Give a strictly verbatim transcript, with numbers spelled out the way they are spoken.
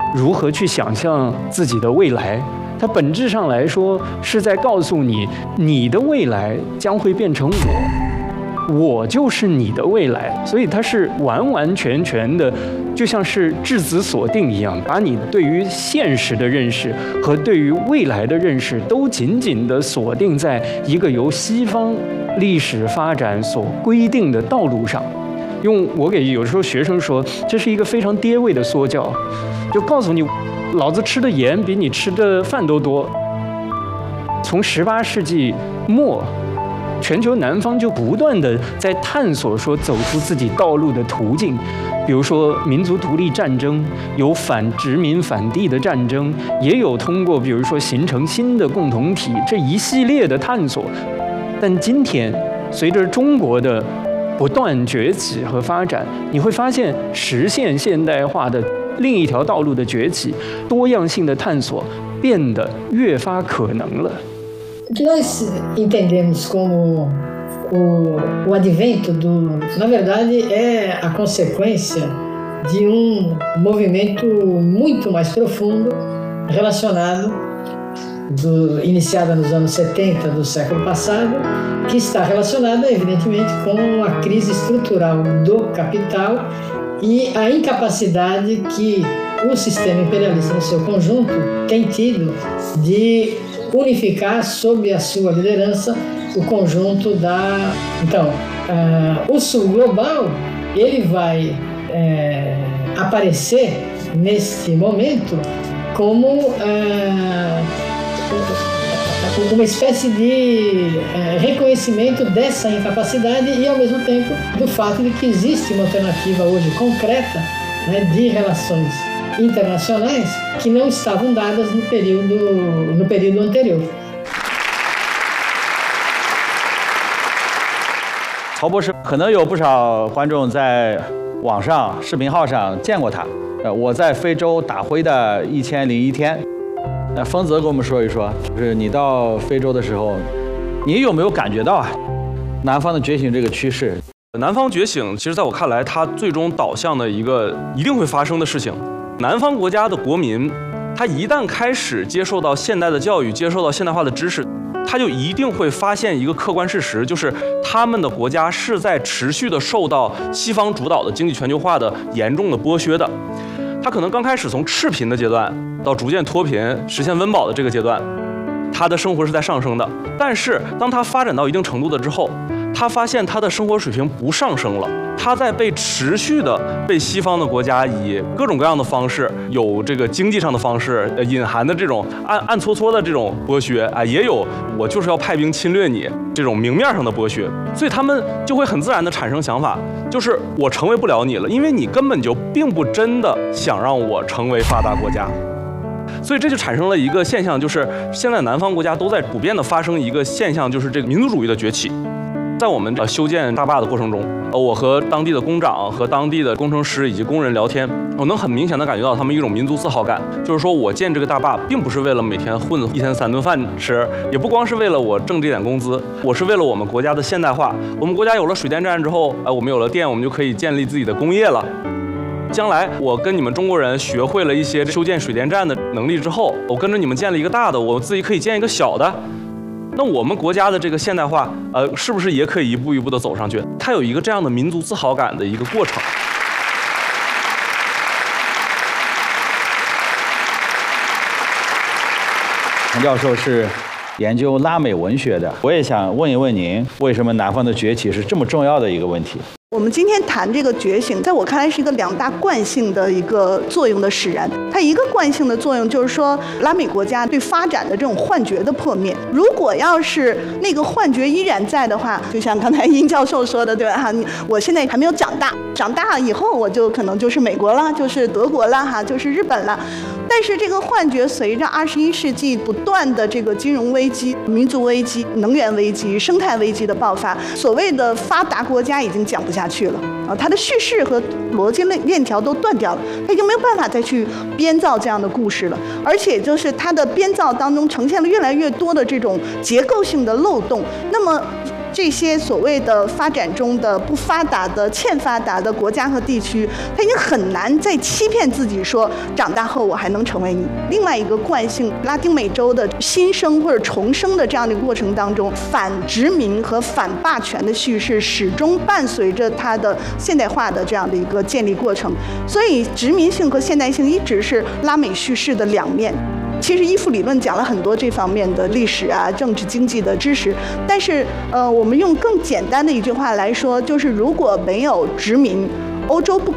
如何去想象自己的未来。它本质上来说是在告诉你，你的未来将会变成我，我就是你的未来。所以它是完完全全的，就像是质子锁定一样，把你对于现实的认识和对于未来的认识都紧紧地锁定在一个由西方历史发展所规定的道路上。用我给有时候学生说，这是一个非常跌位的说教，就告诉你，老子吃的盐比你吃的饭都多。从十八世纪末，全球南方就不断的在探索说走出自己道路的途径，比如说民族独立战争，有反殖民反帝的战争，也有通过比如说形成新的共同体这一系列的探索。但今天随着中国的不断崛起和发展，你会发现实现现代化的另一条道路的崛起，多样性的探索变得越发可能了。 O que nós entendemos como o, o advento do, na verdade, é a consequência de um movimento muito mais profundo relacionado, do, iniciado nos anos setenta do século passado, que está relacionada, evidentemente, com a crise estrutural do capital e a incapacidade que o sistema imperialista no seu conjunto tem tido de unificar sob a sua liderança o conjunto da... Então, uh, o sul global, ele vai uh, aparecer neste momento como uh, uma espécie de uh, reconhecimento dessa incapacidade e, ao mesmo tempo, do fato de que existe uma alternativa hoje concreta, né, de relações internacionais que não estavam dadas no período, no período anterior. 曹博士，可能有不少观众在网上视频号上见过他。呃，我在非洲打灰的一千零一天。那丰泽跟我们说一说，就是你到非洲的时候，你有没有感觉到啊，南方的觉醒这个趋势？ 南方觉醒，其实在我看来，它最终导向的一个一定会发生的事情。南方国家的国民，他一旦开始接受到现代的教育，接受到现代化的知识，他就一定会发现一个客观事实，就是他们的国家是在持续的受到西方主导的经济全球化的严重的剥削的。他可能刚开始从赤贫的阶段到逐渐脱贫、实现温饱的这个阶段，他的生活是在上升的。但是当他发展到一定程度的之后，他发现他的生活水平不上升了，他在被持续的被西方的国家以各种各样的方式，有这个经济上的方式，呃，隐含的这种暗暗搓搓的这种剥削啊，也有我就是要派兵侵略你这种明面上的剥削，所以他们就会很自然的产生想法，就是我成为不了你了，因为你根本就并不真的想让我成为发达国家。所以这就产生了一个现象，就是现在南方国家都在普遍的发生一个现象，就是这个民族主义的崛起。在我们呃修建大坝的过程中，呃，我和当地的工长、和当地的工程师以及工人聊天，我能很明显的感觉到他们一种民族自豪感，就是说我建这个大坝，并不是为了每天混一天三顿饭吃，也不光是为了我挣这点工资，我是为了我们国家的现代化。我们国家有了水电站之后，呃，我们有了电，我们就可以建立自己的工业了。将来我跟你们中国人学会了一些修建水电站的能力之后，我跟着你们建了一个大的，我自己可以建一个小的。那我们国家的这个现代化，呃，是不是也可以一步一步的走上去？它有一个这样的民族自豪感的一个过程。 陈教授是研究拉美文学的，我也想问一问您，为什么南方的崛起是这么重要的一个问题？ 我们今天谈这个觉醒，在我看来是一个两大惯性的一个作用的使然。它一个惯性的作用就是说，拉美国家对发展的这种幻觉的破灭。如果要是那个幻觉依然在的话，就像刚才殷教授说的，对吧？哈，我现在还没有长大，长大以后我就可能就是美国了，就是德国了，哈，就是日本了。但是这个幻觉随着二十一世纪不断的这个金融危机、民族危机、能源危机、生态危机的爆发，所谓的发达国家已经讲不下去了啊，它的叙事和逻辑链链条都断掉了，它已经没有办法再去编造这样的故事了，而且就是它的编造当中呈现了越来越多的这种结构性的漏洞。那么这些所谓的发展中的不发达的欠发达的国家和地区，他已经很难再欺骗自己说长大后我还能成为你。另外一个惯性，拉丁美洲的新生或者重生的这样的一个过程当中，反殖民和反霸权的叙事始终伴随着它的现代化的这样的一个建立过程。所以殖民性和现代性一直是拉美叙事的两面。其实依附理论讲了很多这方面的历史啊、政治经济的知识，但是呃，我们用更简单的一句话来说，就是如果没有殖民，欧洲不